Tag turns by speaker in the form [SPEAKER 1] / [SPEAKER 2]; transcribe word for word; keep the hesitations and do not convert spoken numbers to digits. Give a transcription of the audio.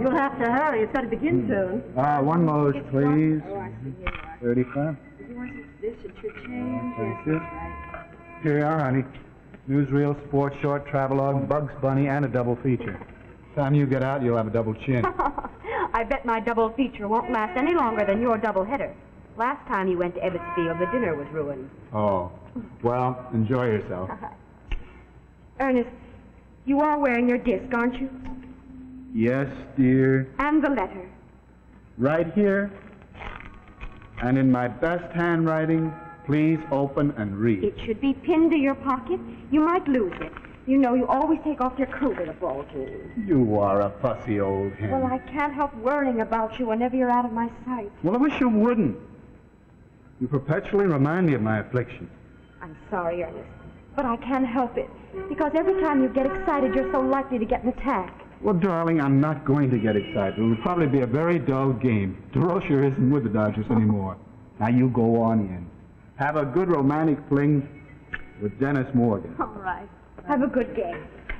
[SPEAKER 1] We'll have to hurry. It's got to begin soon.
[SPEAKER 2] Ah, uh, one Moe's, please.
[SPEAKER 1] Oh, I see. Here you are.
[SPEAKER 2] thirty-five.
[SPEAKER 1] If you want this, it should change.
[SPEAKER 2] Thank
[SPEAKER 1] yes,
[SPEAKER 2] you.
[SPEAKER 1] that's right.
[SPEAKER 2] Here you are, honey. Newsreel, sports short, travelogue, Bugs Bunny, and a double feature. Time you get out, you'll have a double chin.
[SPEAKER 3] I bet my double feature won't last any longer than your double header. Last time you went to Ebbetsfield, the dinner was ruined.
[SPEAKER 2] Oh. Well, enjoy yourself.
[SPEAKER 3] Ernest, you are wearing your disc, aren't you?
[SPEAKER 2] Yes, dear.
[SPEAKER 3] And the letter.
[SPEAKER 2] Right here. And in my best handwriting, please open and read.
[SPEAKER 3] It should be pinned to your pocket. You might lose it. You know, you always take off your coat at a ball game.
[SPEAKER 2] You are a fussy old hen.
[SPEAKER 3] Well, I can't help worrying about you whenever you're out of my sight.
[SPEAKER 2] Well, I wish you wouldn't. You perpetually remind me of my affliction.
[SPEAKER 3] I'm sorry, Ernest, but I can't help it. Because every time you get excited, you're so likely to get an attack.
[SPEAKER 2] Well, darling, I'm not going to get excited. It will probably be a very dull game. DeRocher isn't with the Dodgers anymore. Now you go on in. Have a good romantic fling with Dennis Morgan.
[SPEAKER 3] All right. Have a good game.